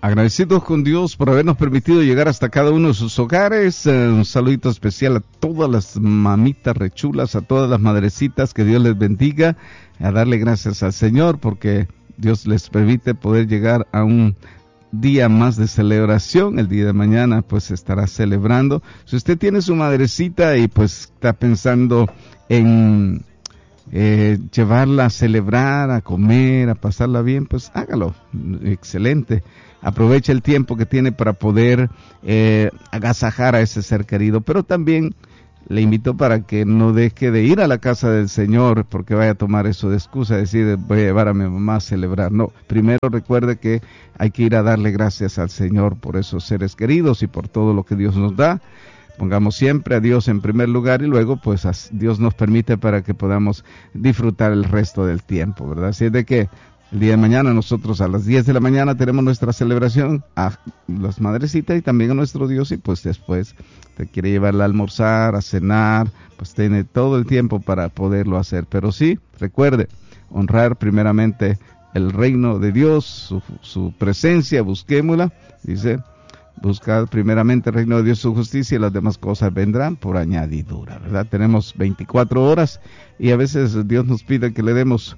Agradecidos con Dios por habernos permitido llegar hasta cada uno de sus hogares. Un saludito especial a todas las mamitas rechulas, a todas las madrecitas, que Dios les bendiga. A darle gracias al Señor porque Dios les permite poder llegar a un día más de celebración. El día de mañana pues estará celebrando. Si usted tiene su madrecita y pues está pensando en llevarla a celebrar, a comer, a pasarla bien, pues hágalo. Excelente. Aproveche el tiempo que tiene para poder agasajar a ese ser querido, pero también le invito para que no deje de ir a la casa del Señor porque vaya a tomar eso de excusa, decir voy a llevar a mi mamá a celebrar. No, primero recuerde que hay que ir a darle gracias al Señor por esos seres queridos y por todo lo que Dios nos da. Pongamos siempre a Dios en primer lugar y luego pues Dios nos permite para que podamos disfrutar el resto del tiempo, ¿verdad? Así es de que el día de mañana nosotros a las 10 de la mañana tenemos nuestra celebración a las madrecitas y también a nuestro Dios, y pues después te quiere llevarla a almorzar, a cenar, pues tiene todo el tiempo para poderlo hacer. Pero sí, recuerde, honrar primeramente el reino de Dios, su presencia, busquémosla, dice, buscad primeramente el reino de Dios, su justicia, y las demás cosas vendrán por añadidura, ¿verdad? Tenemos 24 horas y a veces Dios nos pide que le demos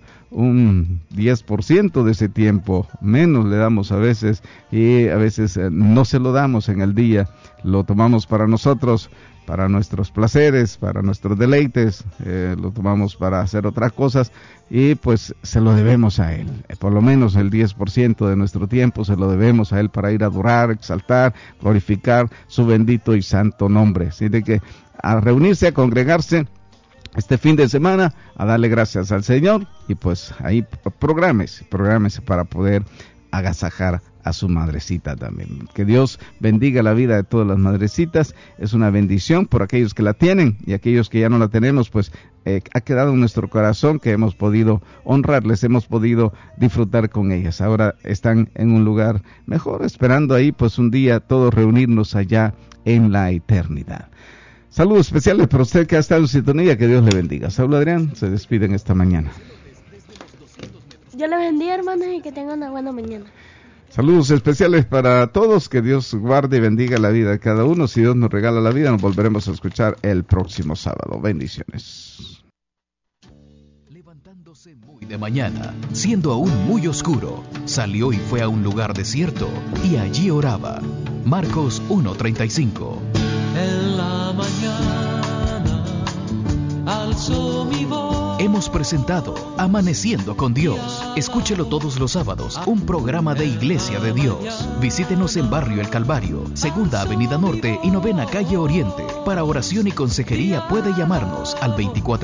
un 10% de ese tiempo, menos le damos a veces, y a veces no se lo damos en el día, lo tomamos para nosotros, para nuestros placeres, para nuestros deleites, lo tomamos para hacer otras cosas y pues se lo debemos a Él. Por lo menos el 10% de nuestro tiempo se lo debemos a Él para ir a adorar, exaltar, glorificar su bendito y santo nombre. Así de que a reunirse, a congregarse este fin de semana, a darle gracias al Señor y pues ahí prográmese para poder agasajar a su madrecita también. Que Dios bendiga la vida de todas las madrecitas. Es una bendición por aquellos que la tienen y aquellos que ya no la tenemos, pues ha quedado en nuestro corazón que hemos podido honrarles, hemos podido disfrutar con ellas. Ahora están en un lugar mejor, esperando ahí pues un día todos reunirnos allá en la eternidad. Saludos especiales para usted que ha estado en sintonía, que Dios le bendiga. Saulo Adrián se despiden esta mañana. Dios le bendiga, hermanos, y que tengan una buena mañana. Saludos especiales para todos, que Dios guarde y bendiga la vida de cada uno. Si Dios nos regala la vida, nos volveremos a escuchar el próximo sábado. Bendiciones. Levantándose muy de mañana, siendo aún muy oscuro, salió y fue a un lugar desierto, y allí oraba. Marcos 1:35. En la mañana alzó mi voz. Hemos presentado Amaneciendo con Dios. Escúchelo todos los sábados, un programa de Iglesia de Dios. Visítenos en Barrio El Calvario, 2ª Avenida Norte y 9ª Calle Oriente. Para oración y consejería puede llamarnos al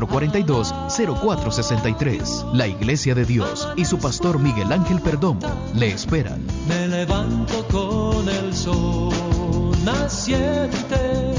2442-0463. La Iglesia de Dios y su pastor Miguel Ángel Perdomo le esperan. Me levanto con el sol naciente.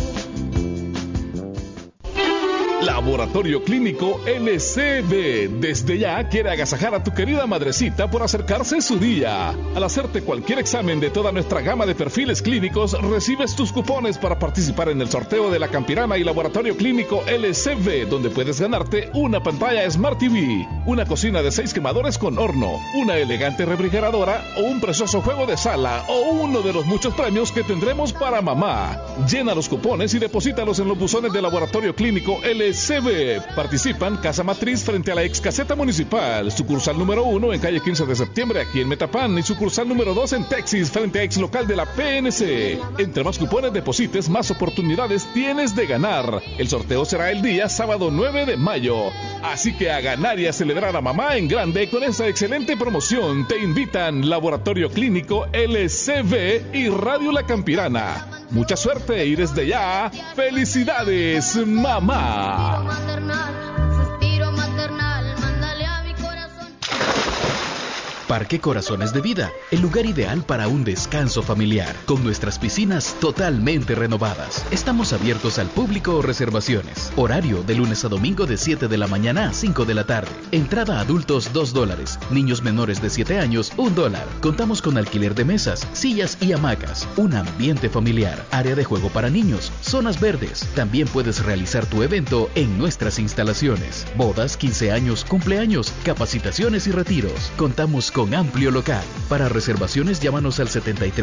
Laboratorio Clínico LCB desde ya quiere agasajar a tu querida madrecita por acercarse su día. Al hacerte cualquier examen de toda nuestra gama de perfiles clínicos, recibes tus cupones para participar en el sorteo de la Campirana y Laboratorio Clínico LCB, donde puedes ganarte una pantalla Smart TV, una cocina de 6 quemadores con horno, una elegante refrigeradora o un precioso juego de sala o uno de los muchos premios que tendremos para mamá. Llena los cupones y deposítalos en los buzones de Laboratorio Clínico LCB. Participan Casa Matriz frente a la ex caseta municipal, sucursal número 1 en calle 15 de septiembre aquí en Metapán y sucursal número 2 en Texas frente a ex local de la PNC. Entre más cupones deposites, más oportunidades tienes de ganar. El sorteo será el día sábado 9 de mayo. Así que a ganar y a celebrar a mamá en grande con esta excelente promoción te invitan Laboratorio Clínico LCB y Radio La Campirana. Mucha suerte y desde ya, ¡felicidades, mamá! Suspiro maternal, mándale a mi corazón. Parque Corazones de Vida, el lugar ideal para un descanso familiar, con nuestras piscinas totalmente renovadas. Estamos abiertos al público o reservaciones. Horario de lunes a domingo de 7 de la mañana a 5 de la tarde. Entrada adultos $2, niños menores de 7 años $1. Contamos con alquiler de mesas, sillas y hamacas, un ambiente familiar, área de juego para niños, zonas verdes. También puedes realizar tu evento en nuestras instalaciones. Bodas, 15 años, cumpleaños, capacitaciones y retiros. Contamos con con amplio local. Para reservaciones llámanos al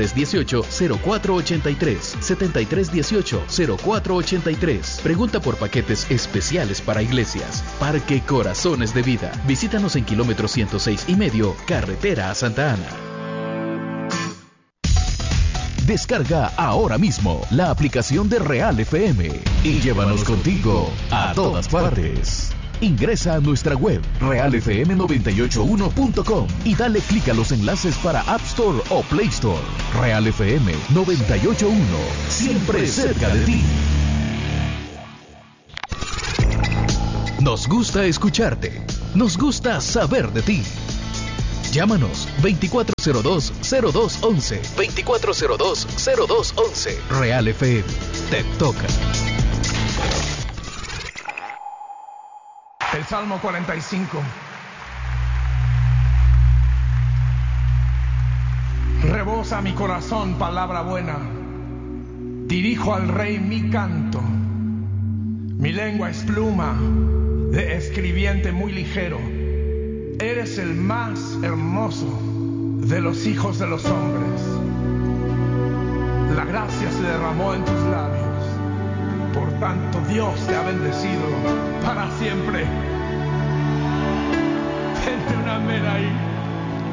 7318-0483, 7318-0483. Pregunta por paquetes especiales para iglesias. Parque Corazones de Vida. Visítanos en kilómetro 106,5, carretera a Santa Ana. Descarga ahora mismo la aplicación de Real FM y llévanos contigo a todas partes. Ingresa a nuestra web realfm981.com y dale clic a los enlaces para App Store o Play Store. Real FM 981, siempre cerca de ti. Nos gusta escucharte. Nos gusta saber de ti. Llámanos 2402-0211. 2402-0211. Real FM. Te toca. El Salmo 45. Rebosa mi corazón palabra buena. Dirijo al Rey mi canto. Mi lengua es pluma de escribiente muy ligero. Eres el más hermoso de los hijos de los hombres. La gracia se derramó en tus labios. Por tanto, Dios te ha bendecido para siempre. Vente un amén ahí.